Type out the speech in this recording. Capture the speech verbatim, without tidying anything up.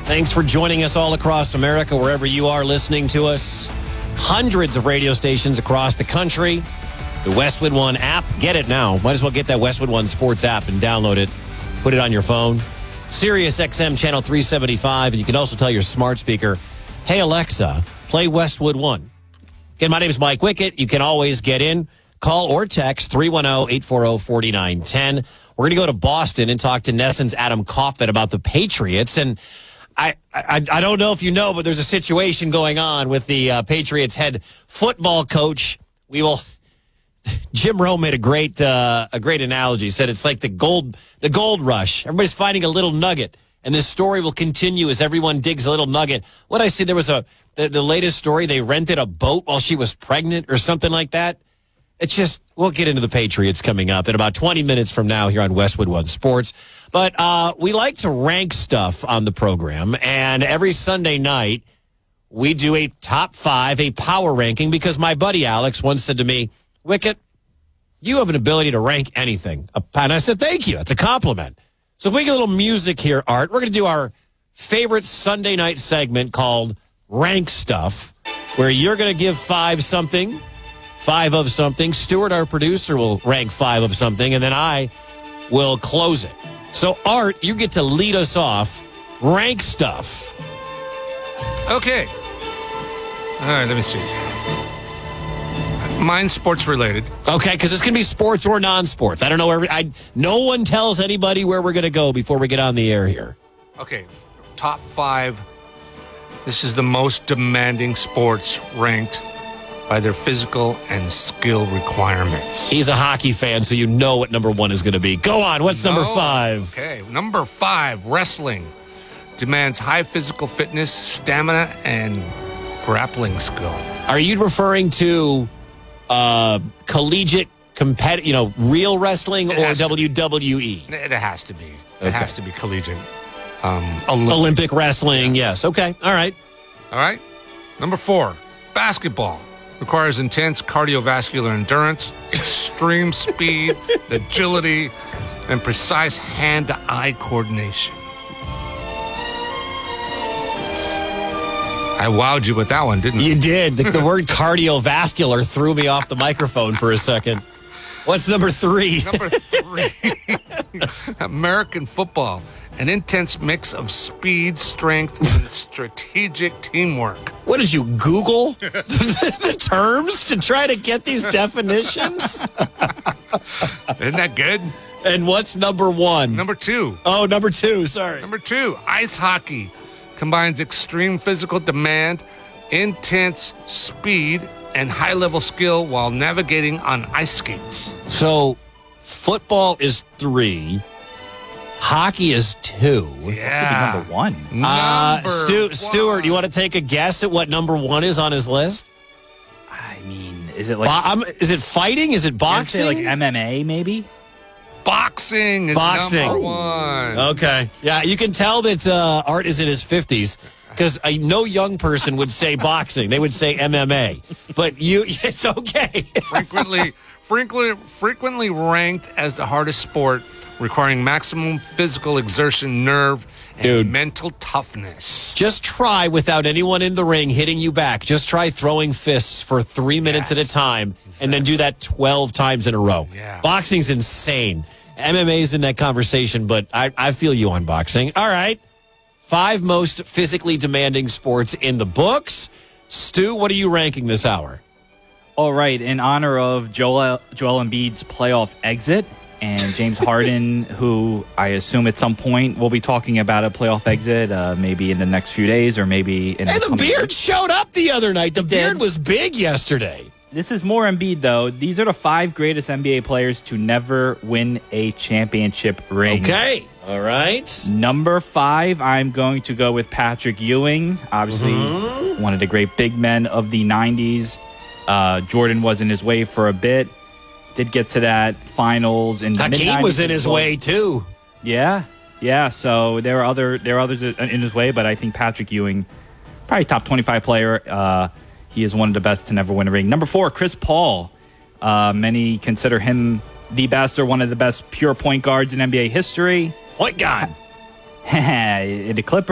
Thanks for joining us all across America, wherever you are listening to us. Hundreds of radio stations across the country. The Westwood One app. Get it now. Might as well get that Westwood One Sports app and download it. Put it on your phone. Sirius X M Channel three seventy-five. And you can also tell your smart speaker, hey, Alexa, play Westwood One. Again, my name is Mike Wickett. You can always get in. Call or text three one zero, eight four zero, four nine one zero. We're going to go to Boston and talk to Nesson's Adam Kaufman about the Patriots. And I, I I don't know if you know, but there's a situation going on with the uh, Patriots head football coach. We will. Jim Rome made a great uh, a great analogy. He said it's like the gold the gold rush. Everybody's finding a little nugget, and this story will continue as everyone digs a little nugget. What I see, there was a the, the latest story. They rented a boat while she was pregnant or something like that. It's just, we'll get into the Patriots coming up in about twenty minutes from now here on Westwood One Sports. But uh, we like to rank stuff on the program, and every Sunday night we do a top five, a power ranking, because my buddy Alex once said to me, Wickett, you have an ability to rank anything. And I said, thank you. It's a compliment. So if we get a little music here, Art, we're going to do our favorite Sunday night segment called Rank Stuff, where you're going to give five something. Five of something. Stuart, our producer, will rank five of something, and then I will close it. So, Art, you get to lead us off. Rank stuff. Okay. All right, let me see. Mine's sports related. Okay, because it's going to be sports or non-sports. I don't know where. I no one tells anybody where we're going to go before we get on the air here. Okay, top five. This is the most demanding sports ranked by their physical and skill requirements. He's a hockey fan, so you know what number one is going to be. Go on. What's no. number five? Okay, number five, wrestling. Demands high physical fitness, stamina, and grappling skill. Are you referring to uh, collegiate, competitive, you know, real wrestling It or to W W E? Be. It has to be. It Okay. has to be collegiate. Um, Olympic. Olympic wrestling, yes. yes. Okay, all right. All right. Number four, basketball. Requires intense cardiovascular endurance, extreme speed, agility, and precise hand-to-eye coordination. I wowed you with that one, didn't I? You did. The, the word cardiovascular threw me off the microphone for a second. What's number three? Number three, American football. An intense mix of speed, strength, and strategic teamwork. What did you Google the terms to try to get these definitions? Isn't that good? And what's number one? Number two. Oh, number two. Sorry. Number two, ice hockey. Combines extreme physical demand, intense speed, and high-level skill while navigating on ice skates. So, football is three. Hockey is two. Yeah. Number one. Uh, Number Stu- one. Stuart, you want to take a guess at what number one is on his list? I mean, is it like, Bo- I'm- is it fighting? Is it I'd boxing? say like M M A maybe? Boxing is Boxing. number one. Okay. Yeah, you can tell that uh, Art is in his fifties because uh, no young person would say boxing. They would say M M A. But you, it's okay. frequently, frequently, frequently ranked as the hardest sport, requiring maximum physical exertion, nerve, and Dude. mental toughness. Just try without anyone in the ring hitting you back. Just try throwing fists for three minutes Yes. at a time and then do that twelve times in a row. Yeah. Boxing's insane. M M A is in that conversation, but I, I feel you on boxing. All right. Five most physically demanding sports in the books. Stu, what are you ranking this hour? All right, in honor of Joel, Joel Embiid's playoff exit and James Harden, who I assume at some point we'll be talking about a playoff exit, uh, maybe in the next few days or maybe in Hey, the the coming beard weeks. showed up the other night. The It beard did. was big yesterday. This is more Embiid, though. These are the five greatest N B A players to never win a championship ring. Okay. All right. Number five, I'm going to go with Patrick Ewing. Obviously, Mm-hmm. one of the great big men of the nineties. Uh, Jordan was in his way for a bit. Did get to that finals. And Hakeem was in his way, too. Yeah, yeah. So there are other there are others in his way, but I think Patrick Ewing, probably top twenty-five player. Uh, he is one of the best to never win a ring. Number four, Chris Paul. Uh, many consider him the best or one of the best pure point guards in N B A history. Point guard. The Clippers.